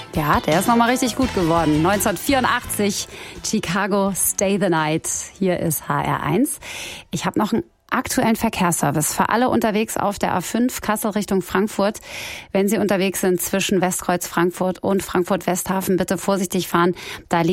Ja, der ist nochmal richtig gut geworden. 1984, Chicago, Stay the Night. Hier ist HR1. Ich habe noch einen aktuellen Verkehrsservice für alle unterwegs auf der A5 Kassel Richtung Frankfurt. Wenn Sie unterwegs sind zwischen Westkreuz Frankfurt und Frankfurt Westhafen, bitte vorsichtig fahren. Da liegt